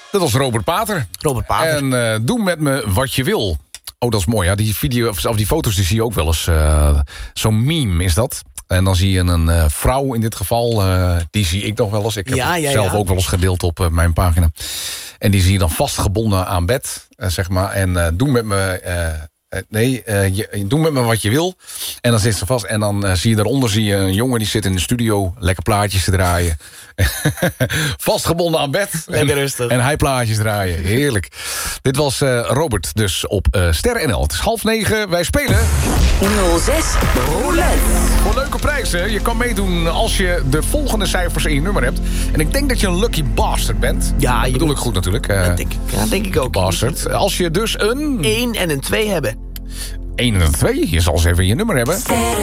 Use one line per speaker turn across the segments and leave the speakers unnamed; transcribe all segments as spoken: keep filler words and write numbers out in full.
Dat was Robert Pater.
Robert Pater.
En uh, doe met me wat je wil. Oh, dat is mooi. Ja. Die, video, of die foto's die zie je ook wel eens. Uh, Zo'n meme is dat. En dan zie je een uh, vrouw in dit geval. Uh, die zie ik nog wel eens. Ik heb
ja,
het
ja,
zelf
ja.
ook wel eens gedeeld op uh, mijn pagina. En die zie je dan vastgebonden aan bed. Uh, zeg maar. En uh, doe met me... Uh, Uh, nee, uh, je, doe met me wat je wil. En dan zit ze vast. En dan uh, zie je daaronder zie je een jongen die zit in de studio. Lekker plaatjes te draaien. Vastgebonden aan bed.
Lekker
en,
rustig.
En hij plaatjes draaien. Heerlijk. Dit was uh, Robert dus op uh, Ster N L. Het is half negen. Wij spelen...
nul zes Roulette.
Voor leuke prijzen. Je kan meedoen als je de volgende cijfers in je nummer hebt. En ik denk dat je een lucky bastard bent.
Ja,
dat bedoel ik goed natuurlijk. Uh,
dat denk ik, ja, denk ik ook.
Bastard. Als je dus een...
één en een twee hebben.
één en een twee. Je zal eens even je nummer hebben.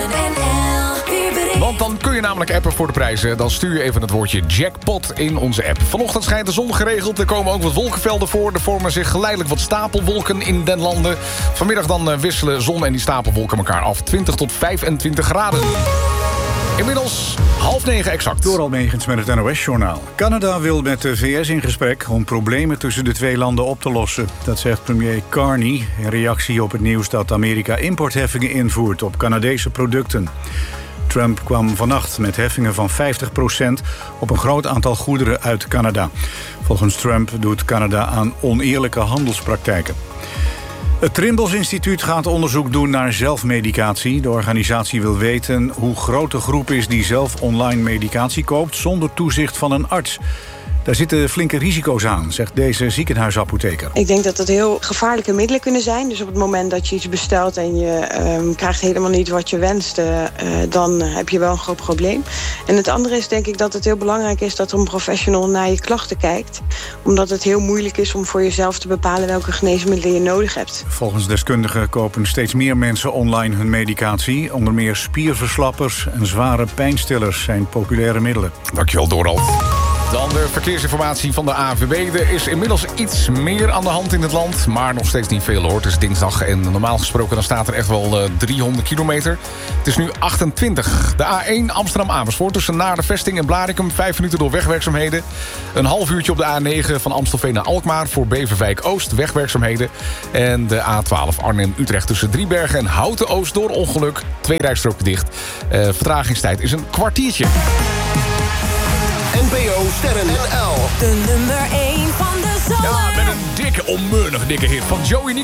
Want dan kun je namelijk appen voor de prijzen. Dan stuur je even het woordje jackpot in onze app. Vanochtend schijnt de zon geregeld. Er komen ook wat wolkenvelden voor. Er vormen zich geleidelijk wat stapelwolken in den landen. Vanmiddag dan wisselen zon en die stapelwolken elkaar af. twintig tot vijfentwintig graden. Inmiddels half negen exact.
Door Almegens met het N O S-journaal. Canada wil met de V S in gesprek om problemen tussen de twee landen op te lossen. Dat zegt premier Carney in reactie op het nieuws dat Amerika importheffingen invoert op Canadese producten. Trump kwam vannacht met heffingen van vijftig procent op een groot aantal goederen uit Canada. Volgens Trump doet Canada aan oneerlijke handelspraktijken. Het Trimbos Instituut gaat onderzoek doen naar zelfmedicatie. De organisatie wil weten hoe groot de groep is die zelf online medicatie koopt zonder toezicht van een arts. Daar zitten flinke risico's aan, zegt deze ziekenhuisapotheker.
Ik denk dat dat heel gevaarlijke middelen kunnen zijn. Dus op het moment dat je iets bestelt en je um, krijgt helemaal niet wat je wenst, uh, dan heb je wel een groot probleem. En het andere is denk ik dat het heel belangrijk is dat er een professional naar je klachten kijkt. Omdat het heel moeilijk is om voor jezelf te bepalen welke geneesmiddelen je nodig hebt.
Volgens deskundigen kopen steeds meer mensen online hun medicatie. Onder meer spierverslappers en zware pijnstillers zijn populaire middelen.
Dankjewel, Dorald. Dan de verkeersinformatie van de A N W B. Er is inmiddels iets meer aan de hand in het land, maar nog steeds niet veel hoor. Het is dinsdag en normaal gesproken dan staat er echt wel uh, driehonderd kilometer. Het is nu achtentwintig. De A één Amsterdam-Amersfoort tussen Naar de Vesting en Blaricum. Vijf minuten door wegwerkzaamheden. Een half uurtje op de A negen van Amstelveen naar Alkmaar voor Beverwijk-Oost. Wegwerkzaamheden. En de A twaalf Arnhem-Utrecht tussen Driebergen en Houten-Oost door ongeluk. Twee rijstroken dicht. Uh, vertragingstijd is een kwartiertje.
N P O Sterren N L.
De nummer één van de zomer.
Ja, met een dikke, onmeunig dikke hit van Joey Nico.